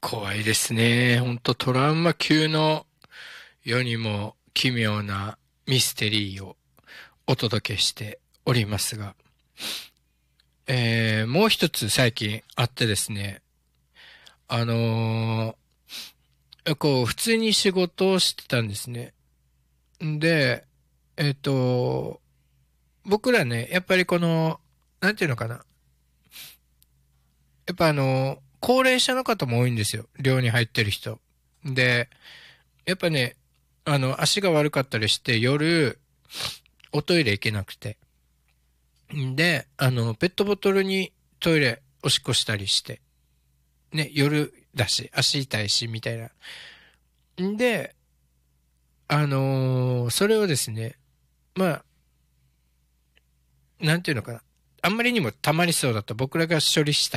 怖いですね。ほんとトラウマ級の世にも奇妙なミステリーをお届けしておりますが、もう一つ最近あってですね、あの普通に仕事をしてたんですね。で、えっと、僕らね、やっぱりなんていうのかな。やっぱ高齢者の方も多いんですよ。寮に入ってる人。で、やっぱね、足が悪かったりして、夜、おトイレ行けなくて。で、ペットボトルにトイレおしっこしたりして。ね、夜だし、足痛いし、みたいな。で、それをですね、まあ、なんていうのかな。あんまりにも溜まりそうだと僕らが処理した